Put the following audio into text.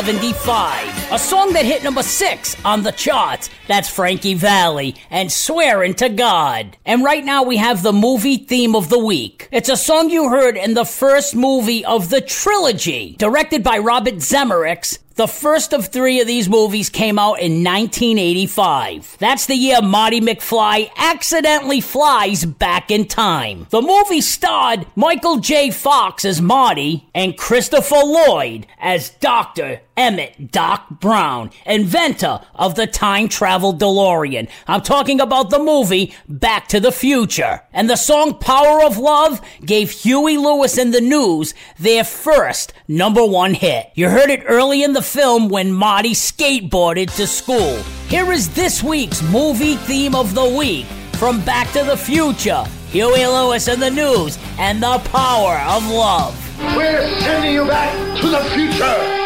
75, a song that hit number 6 on the charts. That's Frankie Valli and Swearin' to God. And right now we have the movie theme of the week. It's a song you heard in the first movie of the trilogy, directed by Robert Zemeckis. The first of 3 of these movies came out in 1985. That's the year Marty McFly accidentally flies back in time. The movie starred Michael J. Fox as Marty and Christopher Lloyd as Dr. Emmett Doc Brown, inventor of the time travel DeLorean. I'm talking about the movie Back to the Future. And the song Power of Love gave Huey Lewis and the News their first #1 hit. You heard it early in the film when Marty skateboarded to school. Here is this week's movie theme of the week from Back to the Future. Huey Lewis and the News and the Power of Love. We're sending you back to the future.